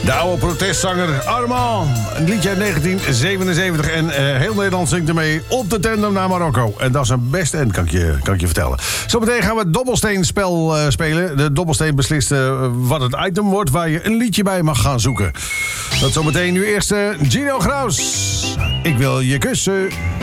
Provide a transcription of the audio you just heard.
De oude protestzanger Armand. Een liedje uit 1977. En heel Nederland zingt ermee op de tandem naar Marokko. En dat is een best end, kan ik je vertellen. Zometeen gaan we het dobbelsteenspel spelen. De dobbelsteen beslist wat het item wordt waar je een liedje bij mag gaan zoeken. Dat zometeen. Nu eerst Gino Graus. Ik wil je kussen.